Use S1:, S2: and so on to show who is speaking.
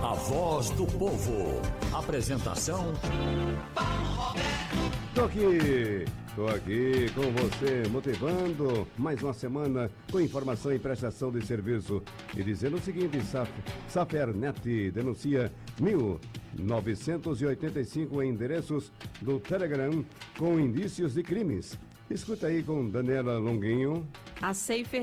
S1: A voz do povo. Apresentação: Paulo Roberto.
S2: Tô aqui com você, motivando mais uma semana com informação e prestação de serviço. E dizendo o seguinte: Safernet denuncia 1.985 endereços do Telegram com indícios de crimes. Escuta aí com Daniela Longuinho.
S3: A Safer